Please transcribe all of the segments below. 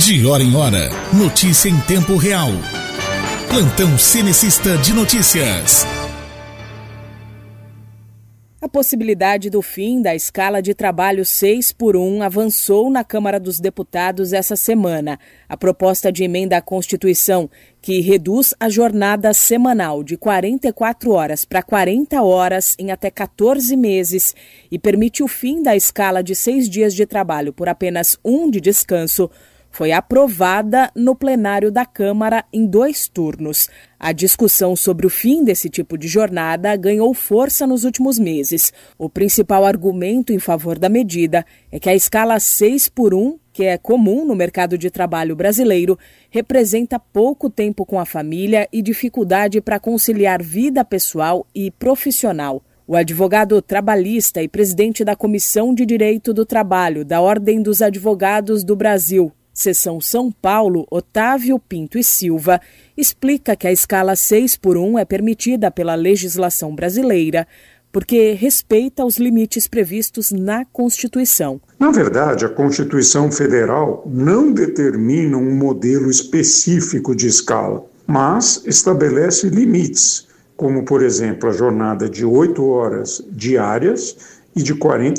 De hora em hora, notícia em tempo real. Plantão Cenecista de Notícias. A possibilidade do fim da escala de trabalho 6x1 avançou na Câmara dos Deputados essa semana. A proposta de emenda à Constituição, que reduz a jornada semanal de 44 horas para 40 horas em até 14 meses e permite o fim da escala de 6 dias de trabalho por apenas 1 de descanso, foi aprovada no plenário da Câmara em 2 turnos. A discussão sobre o fim desse tipo de jornada ganhou força nos últimos meses. O principal argumento em favor da medida é que a escala 6x1, que é comum no mercado de trabalho brasileiro, representa pouco tempo com a família e dificuldade para conciliar vida pessoal e profissional. O advogado trabalhista e presidente da Comissão de Direito do Trabalho da Ordem dos Advogados do Brasil, Seção São Paulo, Otávio Pinto e Silva, explica que a escala 6x1 é permitida pela legislação brasileira porque respeita os limites previstos na Constituição. Na verdade, a Constituição Federal não determina um modelo específico de escala, mas estabelece limites, como, por exemplo, a jornada de 8 horas diárias e de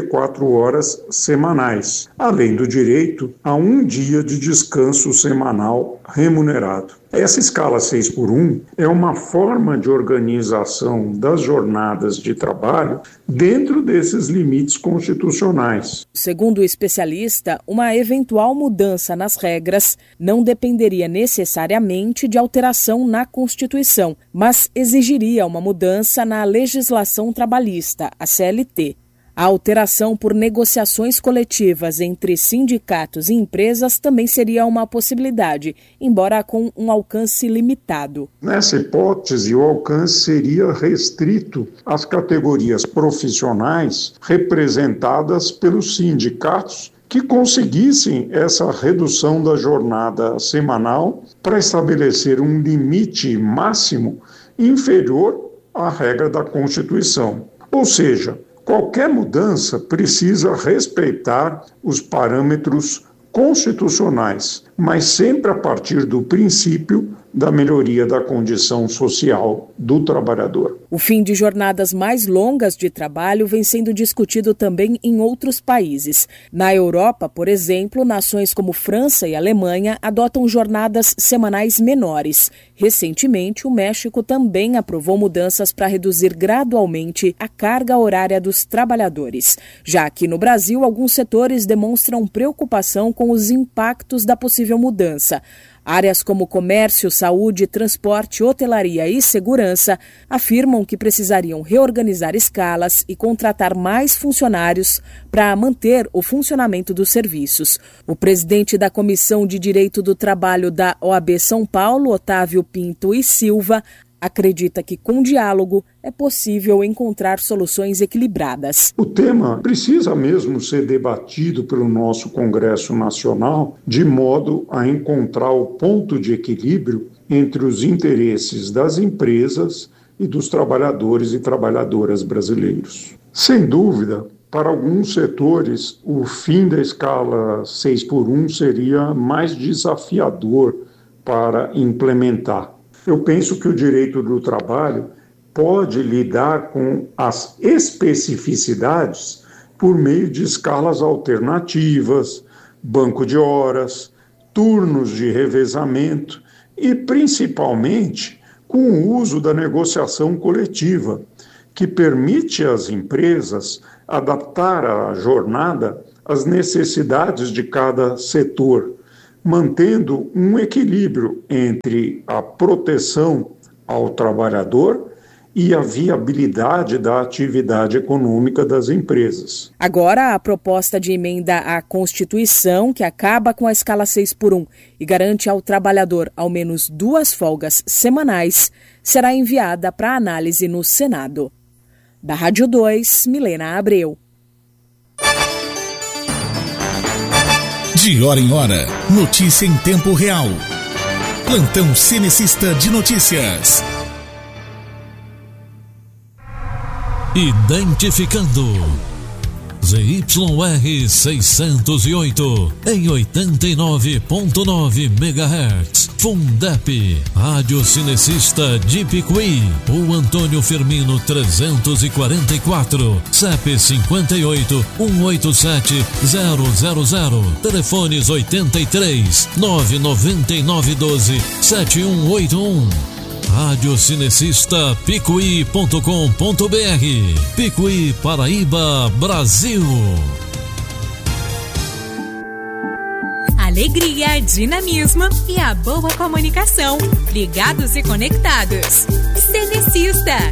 44 horas semanais, além do direito a 1 dia de descanso semanal remunerado. Essa escala 6x1 é uma forma de organização das jornadas de trabalho dentro desses limites constitucionais. Segundo o especialista, uma eventual mudança nas regras não dependeria necessariamente de alteração na Constituição, mas exigiria uma mudança na legislação trabalhista, a CLT. A alteração por negociações coletivas entre sindicatos e empresas também seria uma possibilidade, embora com um alcance limitado. Nessa hipótese, o alcance seria restrito às categorias profissionais representadas pelos sindicatos que conseguissem essa redução da jornada semanal para estabelecer um limite máximo inferior à regra da Constituição. Ou seja, qualquer mudança precisa respeitar os parâmetros constitucionais, mas sempre a partir do princípio da melhoria da condição social do trabalhador. O fim de jornadas mais longas de trabalho vem sendo discutido também em outros países. Na Europa, por exemplo, nações como França e Alemanha adotam jornadas semanais menores. Recentemente, o México também aprovou mudanças para reduzir gradualmente a carga horária dos trabalhadores. Já aqui no Brasil, alguns setores demonstram preocupação com os impactos da possível mudança. Áreas como comércio, saúde, transporte, hotelaria e segurança afirmam que precisariam reorganizar escalas e contratar mais funcionários para manter o funcionamento dos serviços. O presidente da Comissão de Direito do Trabalho da OAB São Paulo, Otávio Pinto e Silva, acredita que com diálogo é possível encontrar soluções equilibradas. O tema precisa mesmo ser debatido pelo nosso Congresso Nacional de modo a encontrar o ponto de equilíbrio entre os interesses das empresas e dos trabalhadores e trabalhadoras brasileiros. Sem dúvida, para alguns setores, o fim da escala 6x1 seria mais desafiador para implementar. Eu penso que o direito do trabalho pode lidar com as especificidades por meio de escalas alternativas, banco de horas, turnos de revezamento e, principalmente, com o uso da negociação coletiva, que permite às empresas adaptar a jornada às necessidades de cada setor, mantendo um equilíbrio entre a proteção ao trabalhador e a viabilidade da atividade econômica das empresas. Agora, a proposta de emenda à Constituição, que acaba com a escala 6x1 e garante ao trabalhador ao menos 2 folgas semanais, será enviada para análise no Senado. Da Rádio 2, Milena Abreu. De hora em hora, notícia em tempo real. Plantão Cenecista de Notícias. Identificando ZYR 608 em 89.9 MHz. Fundep, Rádio Cinecista de Picuí. O Antônio Firmino 344, CEP 58 187 000. Telefones 83 999 12 7181. Rádio Cinecista Picuí.com.br. Picuí, Paraíba, Brasil. Alegria, dinamismo e a boa comunicação. Ligados e conectados. Cinecista.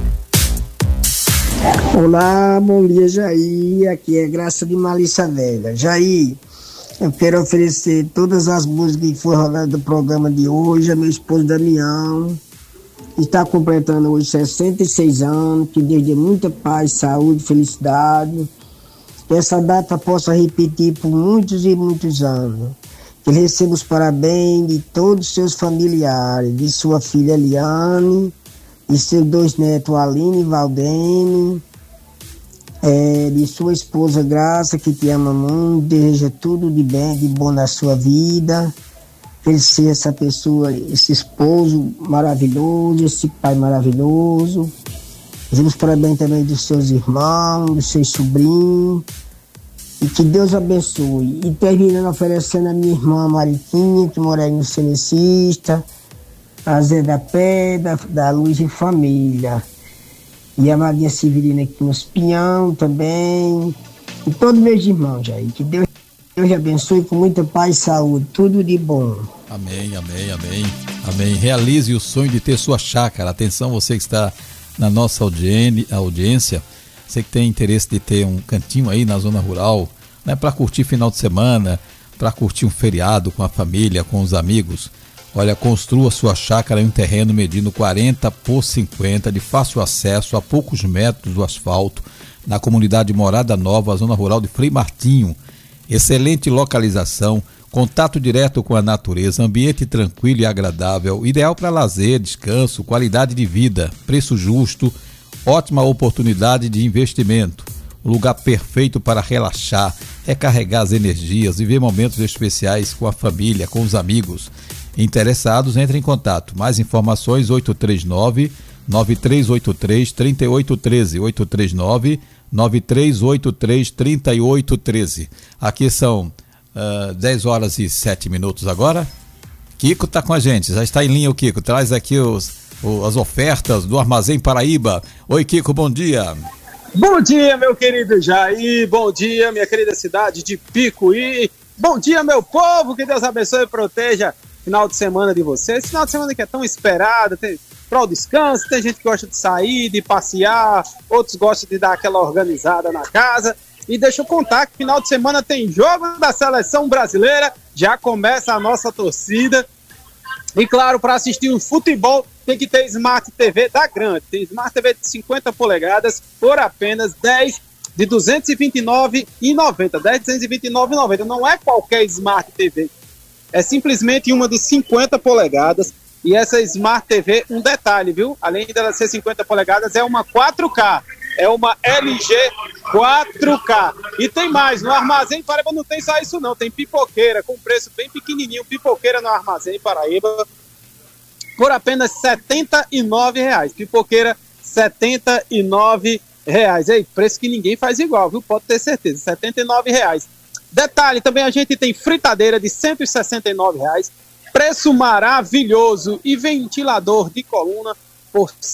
Olá, bom dia, Jair. Aqui é Graça de Malícia Velha. Jair, eu quero oferecer todas as músicas que foram rolando do programa de hoje a meu esposo Damião. Está completando hoje 66 anos, que Deus dê muita paz, saúde, felicidade. Que essa data possa repetir por muitos e muitos anos. Que ele receba os parabéns de todos os seus familiares, de sua filha Eliane, de seus 2 netos, Aline e Valdene, de sua esposa Graça, que te ama muito, deseja tudo de bem, de bom na sua vida. Ele ser essa pessoa, esse esposo maravilhoso, esse pai maravilhoso. Dizemos parabéns também dos seus irmãos, dos seus sobrinhos. E que Deus abençoe. E terminando oferecendo a minha irmã Mariquinha, que mora aí no Cinecista, a Zé da Pé, da Luz e Família. E a Maria Severina aqui no Espinhão também. E todos meus irmãos aí. Que Deus abençoe com muita paz e saúde. Tudo de bom. Amém, amém, amém. Amém. Realize o sonho de ter sua chácara. Atenção, você que está na nossa audiência, você que tem interesse de ter um cantinho aí na zona rural, né, para curtir final de semana, para curtir um feriado com a família, com os amigos. Olha, construa sua chácara em um terreno medindo 40 por 50, de fácil acesso, a poucos metros do asfalto, na comunidade Morada Nova, zona rural de Frei Martinho. Excelente localização, contato direto com a natureza, ambiente tranquilo e agradável, ideal para lazer, descanso, qualidade de vida, preço justo, ótima oportunidade de investimento. Um lugar perfeito para relaxar, recarregar as energias, viver momentos especiais com a família, com os amigos. Interessados, entre em contato. Mais informações 839-9383-3813, 839-9383-3813. Aqui são 10 horas e 7 minutos agora. Kiko está com a gente, já está em linha o Kiko. Traz aqui as ofertas do Armazém Paraíba. Oi, Kiko, bom dia. Bom dia, meu querido Jair. Bom dia, minha querida cidade de Picuí. Bom dia, meu povo. Que Deus abençoe e proteja final de semana de vocês. Final de semana que é tão esperado, para o descanso. Tem gente que gosta de sair, de passear. Outros gostam de dar aquela organizada na casa. E deixa eu contar que final de semana tem jogo da seleção brasileira. Já começa a nossa torcida. E claro, para assistir um futebol tem que ter Smart TV da Grande. Tem Smart TV de 50 polegadas por apenas 10 de R$ 229,90. 10 de R$ 229,90. Não é qualquer Smart TV. É simplesmente uma de 50 polegadas. E essa Smart TV, um detalhe, viu? Além dela ser 50 polegadas, é uma 4K. É uma LG 4K. E tem mais, no Armazém Paraíba não tem só isso não, tem pipoqueira com preço bem pequenininho, pipoqueira no Armazém Paraíba por apenas R$ 79,00. Pipoqueira R$ 79,00. Ei, preço que ninguém faz igual, viu? Pode ter certeza, R$ 79,00. Detalhe, também a gente tem fritadeira de R$ 169,00, preço maravilhoso, e ventilador de coluna por R$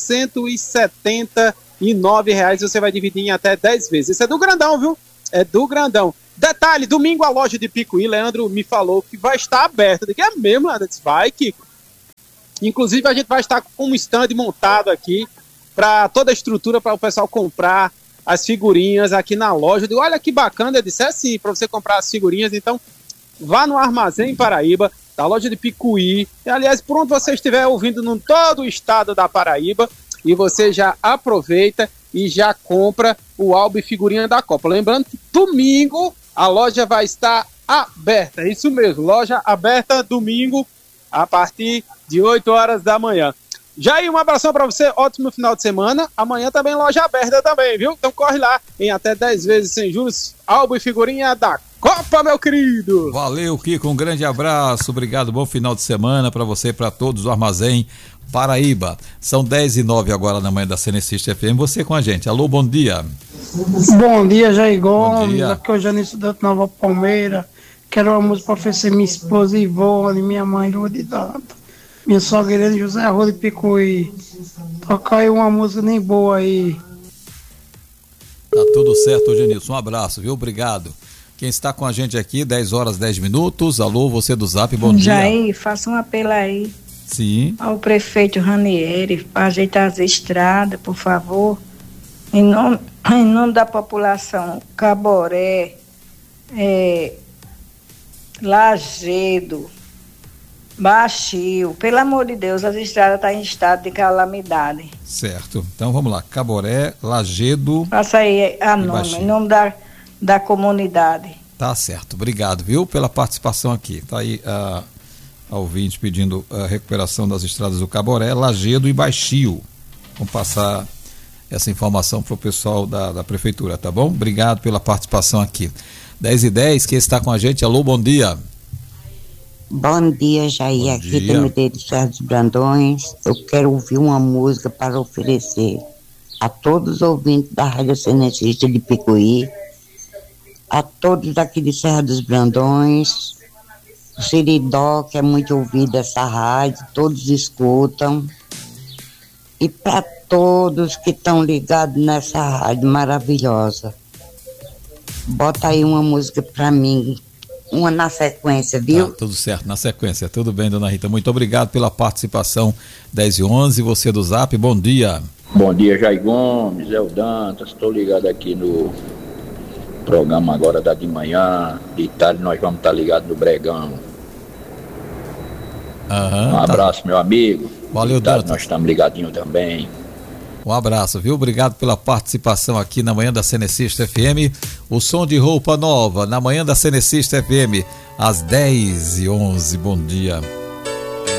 179,00. Você vai dividir em até 10 vezes. Isso é do grandão, viu? É do grandão. Detalhe, domingo a loja de Picuí, Leandro me falou que vai estar aberta. Eu disse, é mesmo, Leandro? Eu disse, vai, Kiko. Inclusive a gente vai estar com um stand montado aqui para toda a estrutura para o pessoal comprar as figurinhas aqui na loja. Eu digo, olha que bacana, eu disse, é sim, para você comprar as figurinhas. Então, vá no Armazém Paraíba, da loja de Picuí. E, aliás, por onde você estiver ouvindo em todo o estado da Paraíba, e você já aproveita e já compra o álbum e figurinha da Copa. Lembrando que domingo a loja vai estar aberta. Isso mesmo, loja aberta domingo a partir de 8 horas da manhã. Jair, um abração pra você, ótimo final de semana. Amanhã também loja aberta também, viu? Então corre lá, em até 10 vezes sem juros, álbum e figurinha da Copa, meu querido. Valeu, Kiko, um grande abraço, obrigado, bom final de semana pra você e pra todos do Armazém Paraíba. São 10h09 agora na manhã da Cenecista FM, você com a gente. Alô, bom dia. Bom dia, Jair Gomes, Bom dia. aqui é o Janis Estudante Nova Palmeira. Quero uma música para oferecer minha esposa Ivone, minha mãe Lua de Data, minha sogra José Arroio de Picuí. Toca aí uma música nem boa aí. Tá tudo certo, Genilson, um abraço, viu? Obrigado. Quem está com a gente aqui, 10h10. Alô, você do Zap, bom dia. Jair, faça um apelo aí. Sim. Ao prefeito Ranieri para ajeitar as estradas, por favor. Em nome da população, Caboré, Lajedo, Baixio, pelo amor de Deus, as estradas estão em estado de calamidade. Certo. Então vamos lá. Caboré, Lajedo. Faça aí a nome, em nome da comunidade. Tá certo. Obrigado, viu, pela participação aqui. Tá aí a ouvinte pedindo a recuperação das estradas do Caboré, Lajedo e Baixio. Vamos passar essa informação para o pessoal da prefeitura, tá bom? Obrigado pela participação aqui. 10h10, quem está com a gente? Alô, bom dia. Bom dia, Jair. Bom aqui dia. do Medeiros Serra dos Brandões. Eu quero ouvir uma música para oferecer a todos os ouvintes da Rádio Cenecista de Picuí, a todos daqui de Serra dos Brandões, o Siridó, que é muito ouvido essa rádio, todos escutam, e para todos que estão ligados nessa rádio maravilhosa. Bota aí uma música para mim, uma na sequência, viu? Tá, tudo certo, na sequência. Tudo bem, dona Rita. Muito obrigado pela participação. 10h11, você do Zap, bom dia. Bom dia, Jair Gomes, é o Dantas. Estou ligado aqui no programa agora da de manhã. De tarde nós vamos estar ligados no Bregão. Um abraço, meu amigo. Valeu, de tarde Dantas. nós estamos ligadinhos também. Um abraço, viu? Obrigado pela participação aqui na manhã da Cenecista FM. O som de roupa nova na manhã da Cenecista FM, às 10h11. Bom dia.